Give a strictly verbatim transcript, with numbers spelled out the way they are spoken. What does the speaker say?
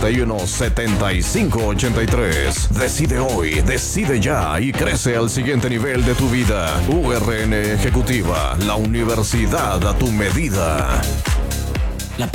y uno, setenta y cinco ochenta y tres. Decide hoy, decide ya y crece al siguiente nivel de tu vida. U R N Ejecutiva, la universidad a tu medida.